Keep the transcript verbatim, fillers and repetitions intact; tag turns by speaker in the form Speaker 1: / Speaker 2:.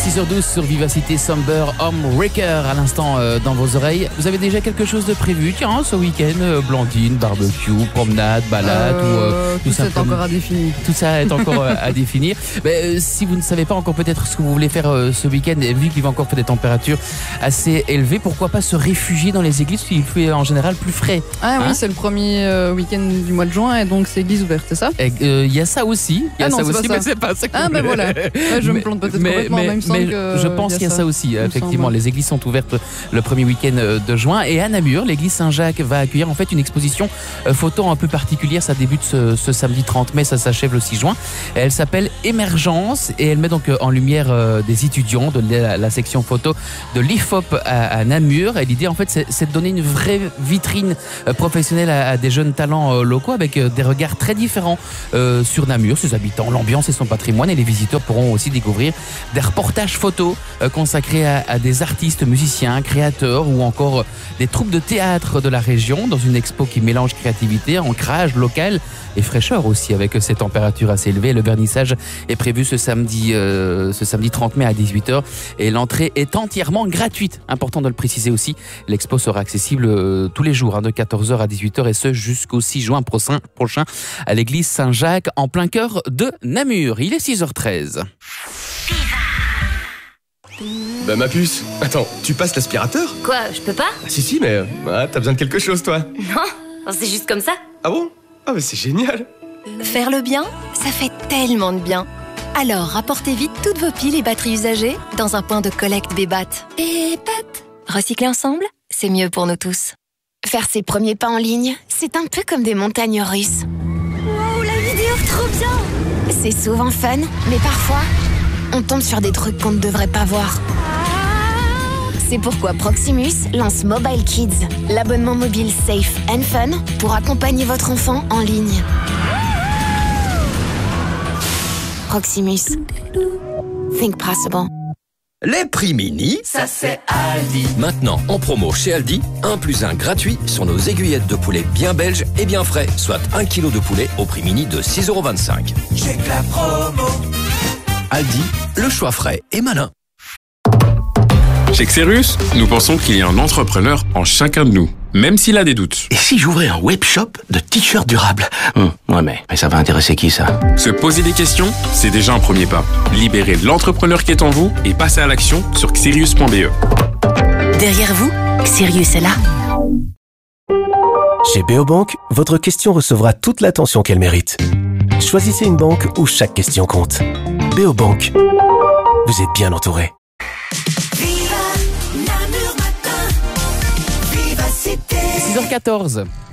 Speaker 1: six heures douze sur Vivacité, Somber, Homewrecker à l'instant euh, dans vos oreilles. Vous avez déjà quelque chose de prévu? Tiens, ce week-end, euh, Blandine, barbecue, promenade, balade
Speaker 2: euh,
Speaker 1: ou euh,
Speaker 2: tout, tout ça est encore à définir.
Speaker 1: Tout ça est encore euh, à définir. Mais, euh, si vous ne savez pas encore peut-être ce que vous voulez faire euh, ce week-end, vu qu'il va encore faire des températures assez élevées, pourquoi pas se réfugier dans les églises qui fait en général plus frais.
Speaker 2: Ah
Speaker 1: hein?
Speaker 2: Oui, c'est le premier euh, week-end du mois de juin et donc c'est église ouverte, c'est ça?
Speaker 1: Il euh, y a ça aussi. Il y a
Speaker 2: ah non,
Speaker 1: ça
Speaker 2: c'est
Speaker 1: aussi,
Speaker 2: pas
Speaker 1: mais
Speaker 2: ça.
Speaker 1: c'est pas ça.
Speaker 2: Ah ben voilà. Ouais, je
Speaker 1: mais,
Speaker 2: me plante peut-être
Speaker 1: mais,
Speaker 2: complètement,
Speaker 1: mais,
Speaker 2: mais il me semble
Speaker 1: mais
Speaker 2: que
Speaker 1: je pense qu'il y a ça, ça aussi. Effectivement,
Speaker 2: semble.
Speaker 1: Les églises sont ouvertes le premier week-end de juin. Et à Namur, l'église Saint-Jacques va accueillir en fait une exposition photo un peu particulière. Ça débute ce, ce samedi trente mai, ça s'achève le six juin. Elle s'appelle Émergence et elle met donc en lumière des étudiants de la, la section photo de l'I F O P à, à Namur. Et l'idée en fait, c'est, c'est de donner une vraie vitrine professionnelle à, à des jeunes talents locaux avec des regards très différents euh, sur Namur, ses habitants, l'ambiance et son patrimoine. Et les visiteurs pourront aussi découvrir des reportages photos euh, consacrés à, à des artistes, musiciens, créateurs ou encore des troupes de théâtre de la région dans une expo qui mélange créativité, ancrage local et fraîcheur aussi avec ces températures assez élevées. Le vernissage est prévu ce samedi, euh, ce samedi trente mai à dix-huit heures et l'entrée est entièrement gratuite. Important de le préciser aussi, l'expo sera accessible euh, tous les jours hein, de quatorze heures à dix-huit heures et ce jusqu'au six juin prochain, prochain à l'église Saint-Jacques en plein cœur de Namur. Il est six heures treize.
Speaker 3: Bah ma puce, attends, tu passes l'aspirateur?
Speaker 4: Quoi, je peux pas?
Speaker 3: Ah, si si, mais ah, t'as besoin de quelque chose toi?
Speaker 4: Non, c'est juste comme ça.
Speaker 3: Ah bon? Ah mais c'est génial.
Speaker 5: Faire le bien, ça fait tellement de bien. Alors rapportez vite toutes vos piles et batteries usagées dans un point de collecte Bébat. Bébat. Recycler ensemble, c'est mieux pour nous tous.
Speaker 6: Faire ses premiers pas en ligne, c'est un peu comme des montagnes russes.
Speaker 5: Wow, la vidéo, trop bien!
Speaker 6: C'est souvent fun, mais parfois, on tombe sur des trucs qu'on ne devrait pas voir. C'est pourquoi Proximus lance Mobile Kids, l'abonnement mobile safe and fun pour accompagner votre enfant en ligne. Proximus. Think possible.
Speaker 7: Les prix mini,
Speaker 8: ça c'est Aldi.
Speaker 7: Maintenant en promo chez Aldi, un plus un gratuit sur nos aiguillettes de poulet bien belges et bien frais, soit un kilo de poulet au prix mini de six euros vingt-cinq.
Speaker 8: J'ai que la promo.
Speaker 7: Aldi, le choix frais et malin.
Speaker 9: Chez Xerus, nous pensons qu'il y a un entrepreneur en chacun de nous, même s'il a des doutes.
Speaker 10: Et si j'ouvrais un webshop de t-shirts durables? hum, Ouais, mais, mais ça va intéresser qui, ça?
Speaker 9: Se poser des questions, c'est déjà un premier pas. Libérez l'entrepreneur qui est en vous et passez à l'action sur xerius point b e.
Speaker 6: Derrière vous, Sirius est là.
Speaker 11: Chez Beobank, votre question recevra toute l'attention qu'elle mérite. Choisissez une banque où chaque question compte. Beobank, vous êtes bien entouré.
Speaker 1: six heures quatorze.